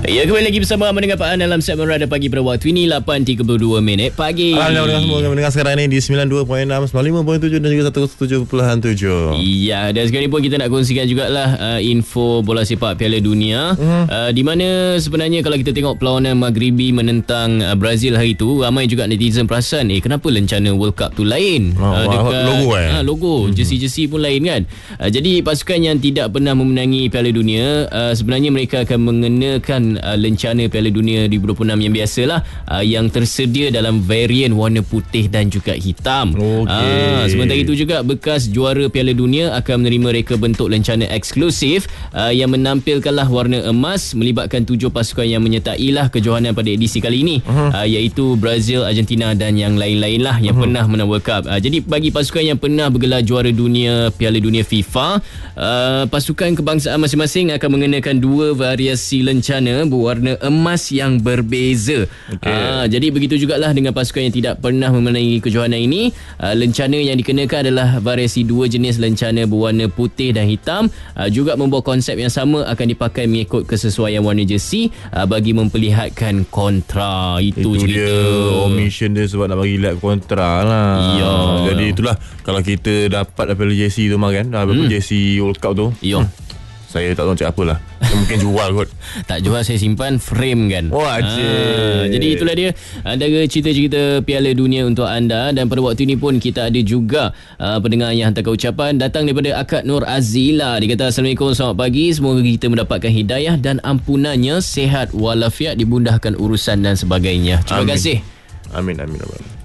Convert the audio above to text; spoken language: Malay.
Ya, kembali lagi bersama mendengar Pak An dalam segmen Radar Pagi pada waktu ini 8.32 pagi. Alhamdulillah semua yang mendengar sekarang ini di 92.6, 95.7 dan juga 107.7. Ya, dan sekarang ni pun kita nak kongsikan jugalah info bola sepak Piala Dunia. Di mana sebenarnya kalau kita tengok perlawanan Maghribi menentang Brazil hari tu, ramai juga netizen perasan kenapa lencana World Cup tu lain. Dekat logo jersey-jersey pun lain kan. Jadi pasukan yang tidak pernah memenangi Piala Dunia, sebenarnya mereka akan mengenakan lencana Piala Dunia 2026 yang biasalah, yang tersedia dalam varian warna putih dan juga hitam. Sementara itu juga bekas juara Piala Dunia akan menerima reka bentuk lencana eksklusif yang menampilkanlah warna emas, melibatkan 7 pasukan yang menyertailah kejohanan pada edisi kali ini, iaitu Brazil, Argentina dan yang lain-lain lah yang pernah menang World Cup. Jadi bagi pasukan yang pernah bergelar juara dunia Piala Dunia FIFA, pasukan kebangsaan masing-masing akan mengenakan 2 variasi lencana berwarna emas yang berbeza. Jadi begitu jugalah dengan pasukan yang tidak pernah memenangi kejohanan ini. Lencana yang dikenakan adalah variasi 2 jenis lencana berwarna putih dan hitam, juga membawa konsep yang sama, akan dipakai mengikut kesesuaian warna jersey bagi memperlihatkan kontra. Itu cerita dia omission dia sebab nak bagi lihat kontra lah. Ya. Jadi itulah, kalau kita dapat daripada jersey tu kan, jersey World Cup tu, saya tak tahu cakap apalah. Mungkin jual kot. Tak jual, saya simpan frame kan. Jadi itulah dia antara cerita-cerita Piala Dunia untuk anda. Dan pada waktu ini pun kita ada juga pendengar yang hantarkan ucapan, datang daripada Akak Nur Azila. Dia kata, Assalamualaikum, selamat pagi, semoga kita mendapatkan hidayah dan ampunannya, sehat walafiat, dimudahkan urusan dan sebagainya. Terima kasih. Amin.